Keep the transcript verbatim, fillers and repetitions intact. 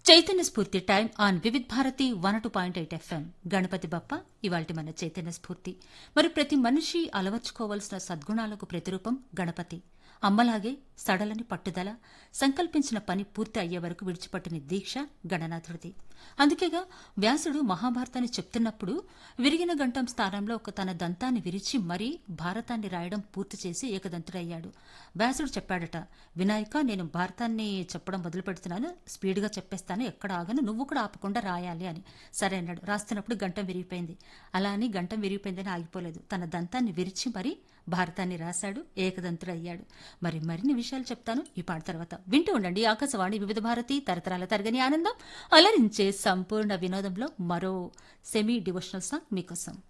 చైతన్య స్ఫూర్తి time on Vividh Bharati one two point eight FM. Ganapati Bappa ఇవాల్టి మన చైతన్య స్ఫూర్తి. మరి ప్రతి మనిషి అలవర్చుకోవలసిన సద్గుణాలకు ప్రతిరూపం గణపతి. అమ్మలాగే సడలని పట్టుదల, సంకల్పించిన పని పూర్తి అయ్యే వరకు విడిచిపట్టిన దీక్ష గణనాథుడిది. అందుకేగా వ్యాసుడు మహాభారతాన్ని చెప్తున్నప్పుడు విరిగిన గంటం స్థానంలో ఒక తన దంతాన్ని విరిచి మరీ భారతాన్ని రాయడం పూర్తి చేసి ఏకదంతుడయ్యాడు. వ్యాసుడు చెప్పాడట, వినాయక, నేను భారతాన్ని చెప్పడం మొదలు పెడుతున్నాను, స్పీడ్గా చెప్పేస్తాను, ఎక్కడ ఆగను, నువ్వు కూడా ఆపకుండా రాయాలి అని. సరే అన్నాడు. రాస్తున్నప్పుడు గంటం విరిగిపోయింది. అలా అని గంటం విరిగిపోయిందని ఆగిపోలేదు. తన దంతాన్ని విరిచి మరీ భారతాన్ని రాశాడు, ఏకదంతుడయ్యాడు. మరి మరిన్ని విషయాలు చెప్తాను ఈ పాట తర్వాత. వింటూ ఉండండి ఆకాశవాణి వివిధ భారతి, తరతరాల తరగని ఆనందం, అలరించే సంపూర్ణ వినోదంలో మరో సెమీ డివోషనల్ సాంగ్ మీకోసం.